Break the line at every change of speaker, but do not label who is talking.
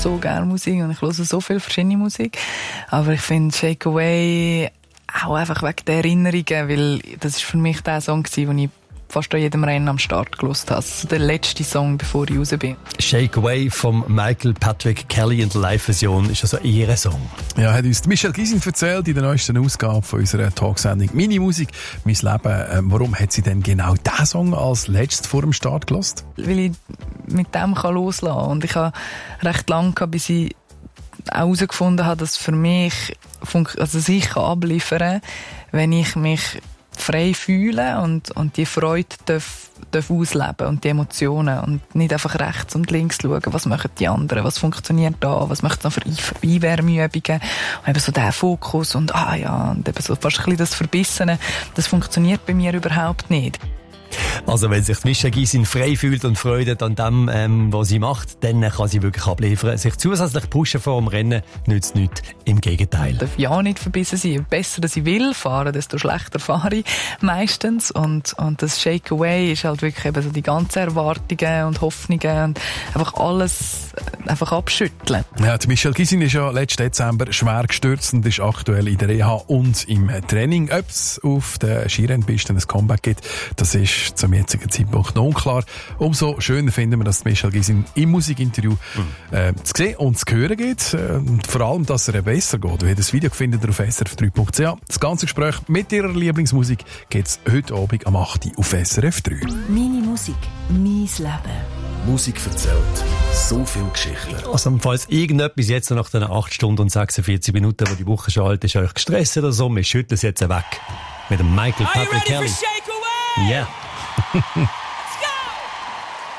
so gerne Musik und ich höre so viel verschiedene Musik. Aber ich finde Shake Away auch einfach wegen der Erinnerungen, weil das ist für mich der Song gewesen, den ich fast an jedem Rennen am Start gehört habe. Also der letzte Song, bevor ich raus bin.
Shake Away von Michael Patrick Kelly in der Live-Version ist also ihr Song.
Ja, hat uns Michelle Gysin erzählt in der neuesten Ausgabe von unserer Talksendung «Mini-Musik, mein Leben». Warum hat sie denn genau diesen Song als letztes vor dem Start gehört?
Weil ich mit dem loslassen kann. Und ich habe recht lange gehabt, bis ich auch herausgefunden habe, dass für mich ich kann abliefern, wenn ich mich frei fühlen und die Freude darf ausleben und die Emotionen und nicht einfach rechts und links schauen, was machen die anderen, was funktioniert da, was möchten noch für Einwärmeübungen und eben so der Fokus und und eben so fast ein bisschen das Verbissene, das funktioniert bei mir überhaupt nicht.
Also wenn sich Michelle Gysin frei fühlt und Freude an dem, was sie macht, dann kann sie wirklich abliefern. Sich zusätzlich pushen vor dem Rennen nützt nichts. Im Gegenteil.
Darf ja nicht verbissen sein. Je besser dass ich will fahren, desto schlechter fahre ich meistens. Und das Shake Away ist halt wirklich eben so die ganzen Erwartungen und Hoffnungen und einfach alles einfach abschütteln.
Ja, die Michelle Gysin ist ja letzten Dezember schwer gestürzt und ist aktuell in der Reha und im Training. Ob es auf der Skirennpiste ein Comeback gibt, das ist zum jetzigen Zeitpunkt noch unklar. Umso schöner finden wir, dass Michelle Gysin im Musikinterview zu sehen und zu hören geht. Und vor allem, dass er besser geht. Wie das Video findet ihr auf srf3.ch. Das ganze Gespräch mit ihrer Lieblingsmusik gibt es heute Abend am 8. Uhr auf SRF 3.
Meine Musik, mein Leben.
Musik erzählt so viele Geschichten.
Also falls irgendetwas jetzt nach den 8 Stunden und 46 Minuten, wo die Woche schon alt ist, euch gestresst oder so, wir schütteln es jetzt weg. Mit dem Michael Patrick Kelly.
Shake Away?
Ja. Yeah.